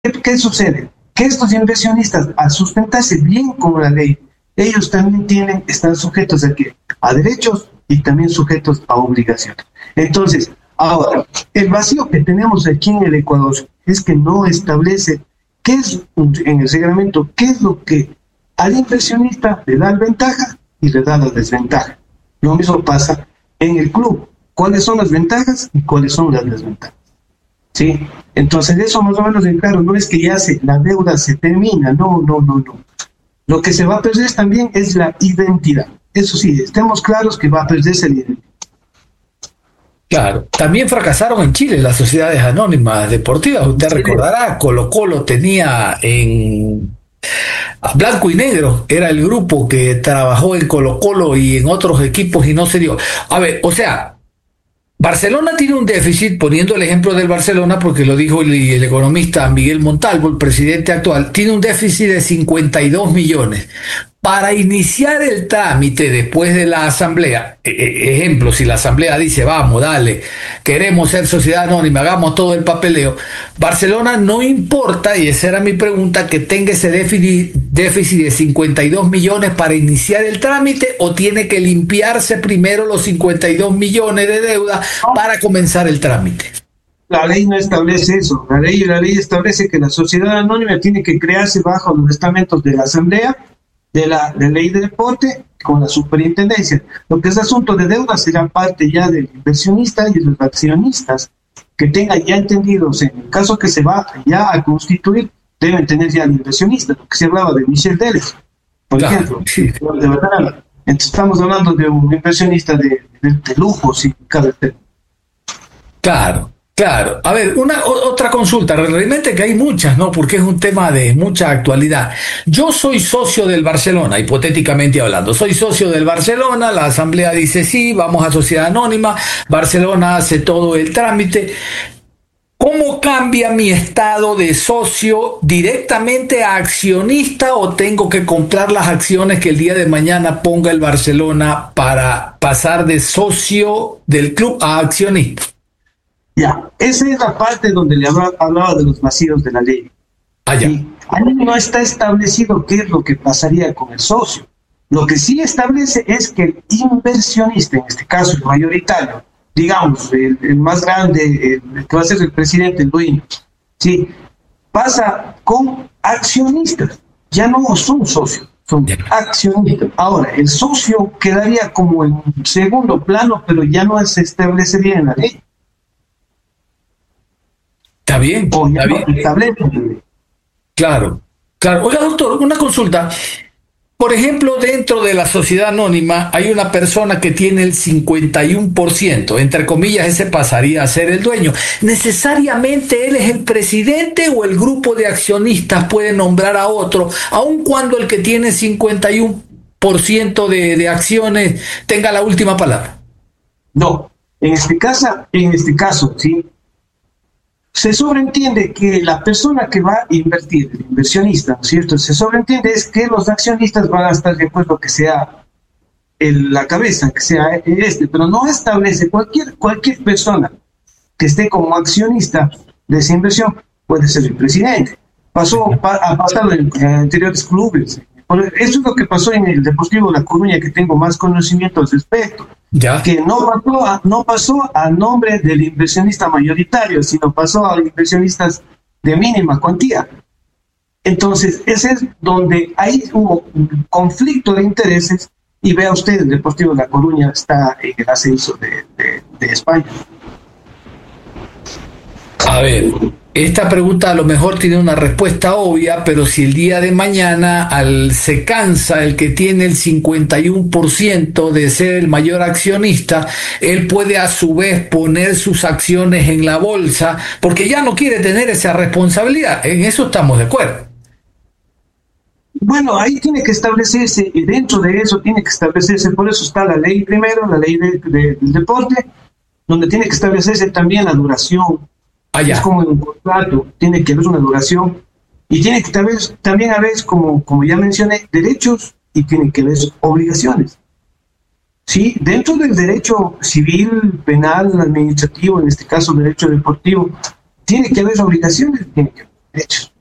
¿Qué sucede? Que estos inversionistas, al sustentarse bien con la ley, ellos también están sujetos a derechos y también sujetos a obligaciones. Entonces, ahora, el vacío que tenemos aquí en el Ecuador es que no establece en el reglamento qué es lo que al inversionista le da la ventaja y le da la desventaja. Lo mismo pasa en el club. ¿Cuáles son las ventajas y cuáles son las desventajas? ¿Sí? Entonces, eso más o menos en claro, no es que la deuda se termina, no. Lo que se va a perder también es la identidad. Eso sí, estemos claros que va a perderse la identidad. Claro, también fracasaron en Chile las sociedades anónimas deportivas. Usted recordará, Colo-Colo tenía a Blanco y Negro, era el grupo que trabajó en Colo-Colo y en otros equipos y no se dio. A ver, o sea, Barcelona tiene un déficit, poniendo el ejemplo del Barcelona, porque lo dijo el economista Miguel Montalvo, el presidente actual, tiene un déficit de 52 millones. Para iniciar el trámite después de la asamblea, ejemplo, si la asamblea dice, vamos, dale, queremos ser sociedad anónima, hagamos todo el papeleo, Barcelona no importa, y esa era mi pregunta, que tenga ese déficit de 52 millones para iniciar el trámite, o tiene que limpiarse primero los 52 millones de deuda para comenzar el trámite. La ley no establece eso. La ley establece que la sociedad anónima tiene que crearse bajo los estamentos de la asamblea, de la ley de deporte, con la superintendencia. Lo que es asunto de deuda será parte ya del inversionista y de los accionistas que tengan ya entendidos, en el caso que se va ya a constituir, deben tener ya el inversionista, lo que se hablaba de Michel Deles, por ejemplo, sí. De verdad. Entonces estamos hablando de un inversionista de lujo, sí, cada tema. Claro. A ver, otra consulta, realmente que hay muchas, ¿no? Porque es un tema de mucha actualidad. Yo soy socio del Barcelona, hipotéticamente hablando. Soy socio del Barcelona, la asamblea dice sí, vamos a sociedad anónima, Barcelona hace todo el trámite. ¿Cómo cambia mi estado de socio directamente a accionista o tengo que comprar las acciones que el día de mañana ponga el Barcelona para pasar de socio del club a accionista? Ya, esa es la parte donde le hablaba de los vacíos de la ley. Ahí no está establecido qué es lo que pasaría con el socio. Lo que sí establece es que el inversionista, en este caso el mayoritario, digamos, el más grande, el que va a ser el presidente, el dueño, ¿sí?, pasa con accionistas. Ya no son socios, son accionistas. Ahora, el socio quedaría como en segundo plano, pero ya no se establecería en la ley. Está bien. Claro. Oiga, doctor, una consulta. Por ejemplo, dentro de la sociedad anónima hay una persona que tiene el 51%, entre comillas, ese pasaría a ser el dueño. ¿Necesariamente él es el presidente o el grupo de accionistas puede nombrar a otro, aun cuando el que tiene 51% de acciones tenga la última palabra? No, en este caso, sí. Se sobreentiende que la persona que va a invertir, el inversionista, ¿no es cierto? Se sobreentiende es que los accionistas van a estar de acuerdo que sea la cabeza, que sea pero no establece cualquier persona que esté como accionista de esa inversión puede ser el presidente. Ha pasado en anteriores clubes. Eso es lo que pasó en el Deportivo La Coruña, que tengo más conocimiento al respecto. ¿Ya? Que no pasó a nombre del inversionista mayoritario, sino pasó a inversionistas de mínima cuantía. Entonces, ese es donde ahí hubo un conflicto de intereses, y vea usted, el Deportivo La Coruña está en el ascenso de España. A ver, esta pregunta a lo mejor tiene una respuesta obvia, pero si el día de mañana se cansa el que tiene el 51% de ser el mayor accionista, él puede a su vez poner sus acciones en la bolsa, porque ya no quiere tener esa responsabilidad. En eso estamos de acuerdo. Bueno, ahí tiene que establecerse, y dentro de eso tiene que establecerse, por eso está la ley primero, la ley del deporte, donde tiene que establecerse también la duración. Es como en un contrato, tiene que haber una duración y tiene que también haber, como ya mencioné, derechos y tiene que haber obligaciones. Sí, dentro del derecho civil, penal, administrativo, en este caso derecho deportivo, tiene que haber obligaciones, derechos.